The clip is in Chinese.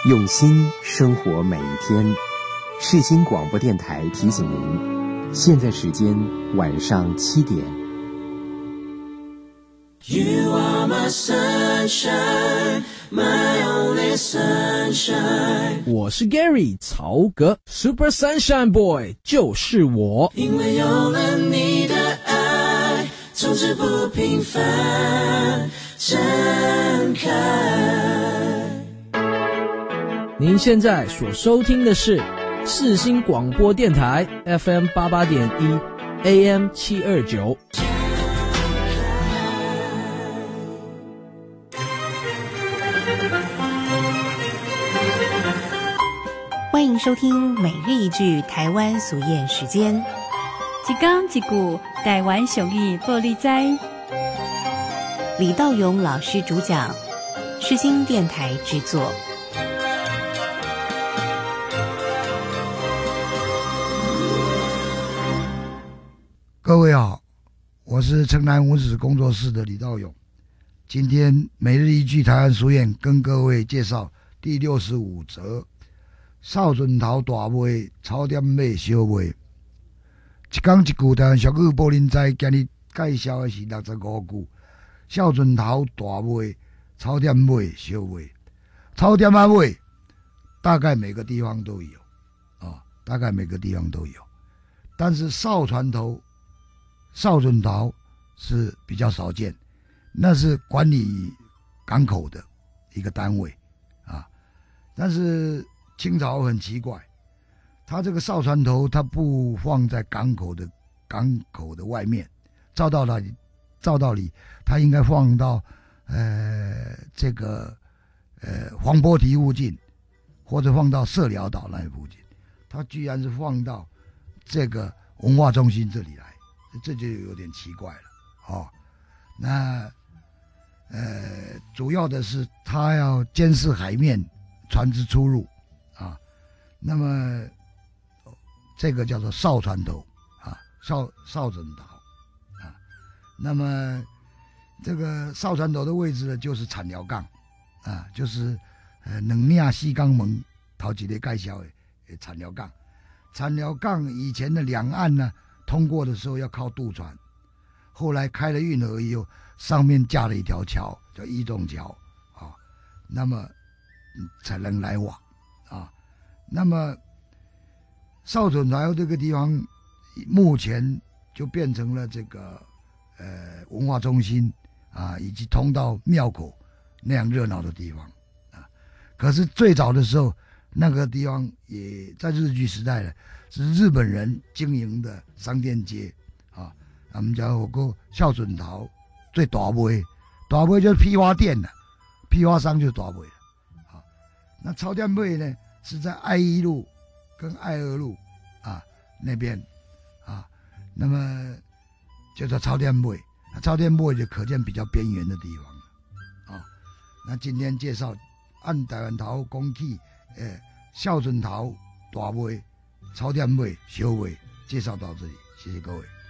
用心生活每一天。世新广播电台提醒您，现在时间晚上7点。 You are my sunshine, my only sunshine。 我是 Gary 曹格 Super Sunshine Boy 就是我， 因为有了你的爱，从此不平凡，盛开。 您现在所收听的是世新广播电台 FM 88.1 AM 729。 欢迎收听每日一句台湾俗谚时间， 一讲一句台湾俗语报你知。 李道勇老师主讲，世新电台制作。 各位好，我是城南五子工作室的李道勇。今天每日一句台湾俗谚跟各位介绍第65则。扫帚头大卖，草店买小卖。一讲一句台湾俗语报您知，今日介绍的是65句。扫帚头大卖，草店买小卖。草店啊卖，大概每个地方都有啊，大概每个地方都有。但是扫帚头是比较少见，那是管理港口的一个单位啊。但是清朝很奇怪，他这个扫船头他不放在港口的外面，照道理他应该放到黄波堤附近，或者放到社寮岛那附近，他居然是放到这个文化中心这里来，这就有点奇怪了哦。那主要的是他要监视海面船只出入啊，那么这个叫做扫船头啊，扫帚头啊。那么这个扫船头的位置呢，就是产寮港啊，就是两面四港门头一个介绍的产寮港。产寮港以前的两岸呢，通过的时候要靠渡船，后来开了运河以后，上面架了一条桥，叫移动桥啊，那么才能来往啊。那么扫帚头这个地方，目前就变成了这个文化中心啊，以及通到庙口那样热闹的地方啊。可是最早的时候，那个地方也在日据时代呢，是日本人经营的商店街啊。我们讲过扫帚头最大卖就是批发店了，批发商就是大卖了啊。那草店卖呢，是在爱一路跟爱二路啊那边啊，那么叫做草店卖。草店卖就可见比较边缘的地方啊。那今天介绍按台湾头讲起，扫帚头大卖，草店卖小卖，介绍到这里，谢谢各位。